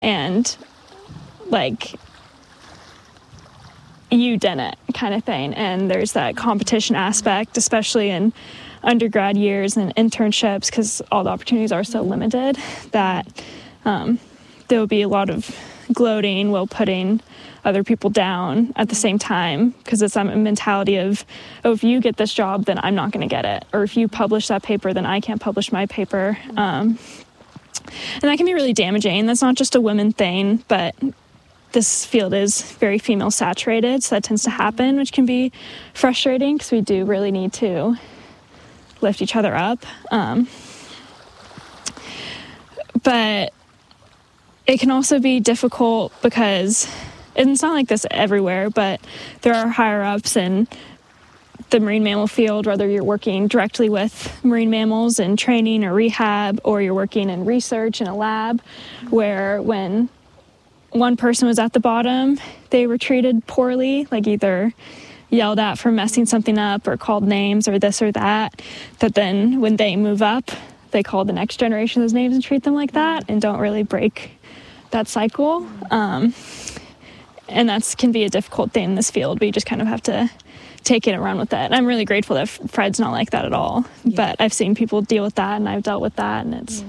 and like you didn't kind of thing. And there's that competition aspect, especially in undergrad years and internships, because all the opportunities are so limited, that there will be a lot of gloating while putting other people down at the same time, because it's a mentality of, oh, if you get this job, then I'm not going to get it. Or if you publish that paper, then I can't publish my paper. And that can be really damaging. That's not just a women thing, but this field is very female saturated, so that tends to happen, which can be frustrating because we do really need to lift each other up. But it can also be difficult because it's not like this everywhere, but there are higher ups in the marine mammal field, whether you're working directly with marine mammals in training or rehab, or you're working in research in a lab, where when one person was at the bottom, they were treated poorly, like either yelled at for messing something up or called names or this or that, that then when they move up, they call the next generation those names and treat them like that and don't really break that cycle. And that can be a difficult thing in this field, but you just kind of have to take it and run with it. And I'm really grateful that Fred's not like that at all. Yeah. But I've seen people deal with that, and I've dealt with that, and it's...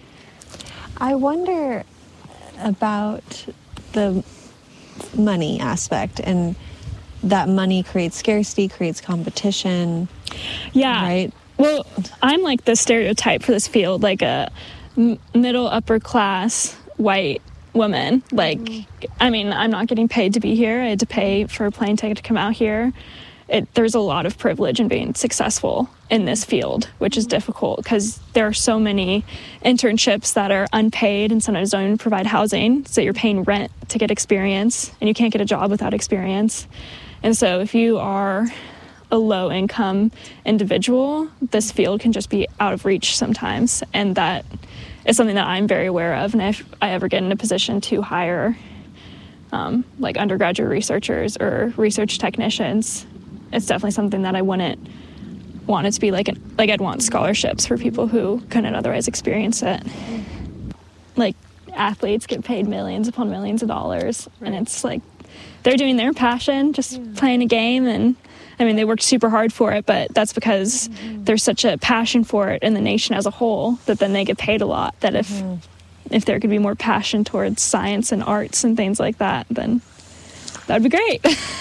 I wonder about the money aspect, and that money creates scarcity, creates competition. Yeah. Right? Well, I'm like the stereotype for this field, like a middle upper class white woman. Like, I mean, I'm not getting paid to be here. I had to pay for a plane ticket to come out here. There's a lot of privilege in being successful in this field, which is difficult because there are so many internships that are unpaid and sometimes don't even provide housing. So you're paying rent to get experience, and you can't get a job without experience. And so if you are a low income individual, this field can just be out of reach sometimes. And that is something that I'm very aware of. And if I ever get in a position to hire like undergraduate researchers or research technicians, it's definitely something that I wouldn't want it to be like I'd want scholarships for people who couldn't otherwise experience it. Like, athletes get paid millions upon millions of dollars, right. And it's like they're doing their passion, just playing a game, and I mean, they worked super hard for it, but that's because there's such a passion for it in the nation as a whole that then they get paid a lot. That if there could be more passion towards science and arts and things like that, then that would be great.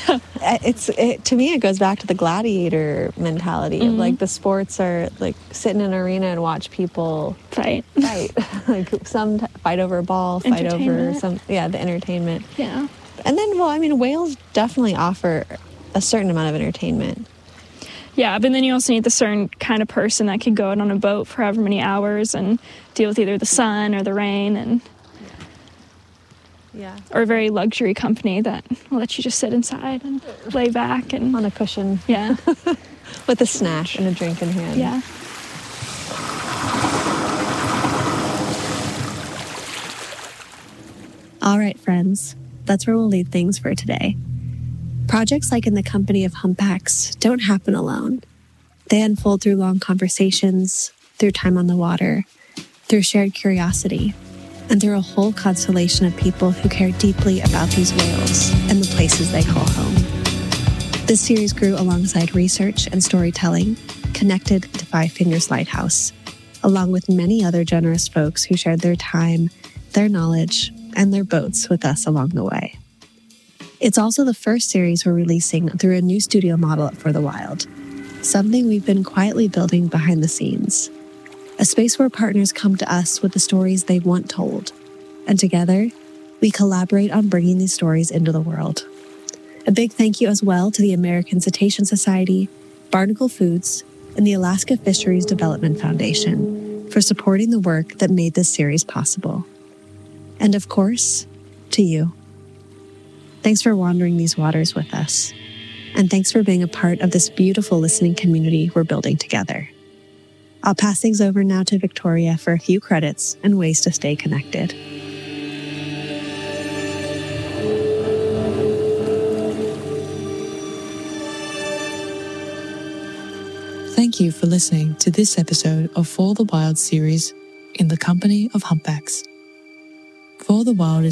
To me, it goes back to the gladiator mentality of like the sports are like sit in an arena and watch people fight. Like some fight over a ball, fight over the entertainment. Yeah. And then, well, I mean, whales definitely offer a certain amount of entertainment. Yeah, but then you also need the certain kind of person that can go out on a boat for however many hours and deal with either the sun or the rain, and or a very luxury company that will let you just sit inside and lay back and on a cushion. Yeah. With a snack and a drink in hand. Yeah. All right, friends. That's where we'll leave things for today. Projects like In the Company of Humpbacks don't happen alone. They unfold through long conversations, through time on the water, through shared curiosity, and through a whole constellation of people who care deeply about these whales and the places they call home. This series grew alongside research and storytelling, connected to Five Fingers Lighthouse, along with many other generous folks who shared their time, their knowledge, and their boats with us along the way. It's also the first series we're releasing through a new studio model at For the Wild, something we've been quietly building behind the scenes. A space where partners come to us with the stories they want told, and together, we collaborate on bringing these stories into the world. A big thank you as well to the American Cetacean Society, Barnacle Foods, and the Alaska Fisheries Development Foundation for supporting the work that made this series possible. And of course, to you. Thanks for wandering these waters with us. And thanks for being a part of this beautiful listening community we're building together. I'll pass things over now to Victoria for a few credits and ways to stay connected. Thank you for listening to this episode of For the Wild series, In the Company of Humpbacks. For the Wild is